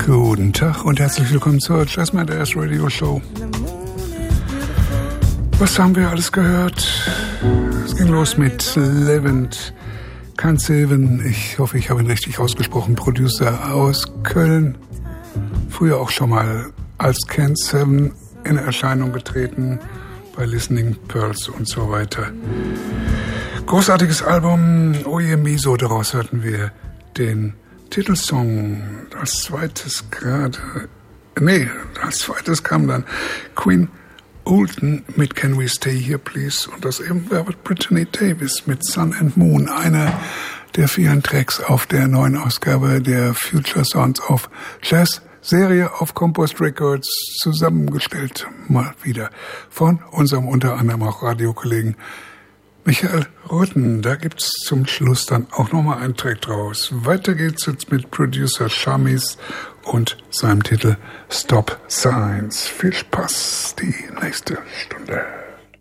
Guten Tag und herzlich willkommen zur Just My Dance Radio Show. Was haben wir alles gehört? Es ging los mit Levent, Can't Save. Ich hoffe, ich habe ihn richtig ausgesprochen. Producer aus Köln. Früher auch schon mal als Can't Save in Erscheinung getreten bei Listening Pearls und so weiter. Großartiges Album, Oye Miso, daraus hörten wir den Titelsong. Als zweites kam dann Queen Oldham mit Can We Stay Here Please und das eben war mit Brittany Davis mit Sun and Moon, einer der vielen Tracks auf der neuen Ausgabe der Future Sounds of Jazz Serie auf Compost Records, zusammengestellt mal wieder von unserem unter anderem auch Radiokollegen Michael Rutten. Da gibt's zum Schluss dann auch nochmal einen Track draus. Weiter geht's jetzt mit Producer Shamis und seinem Titel Stop Signs. Viel Spaß die nächste Stunde.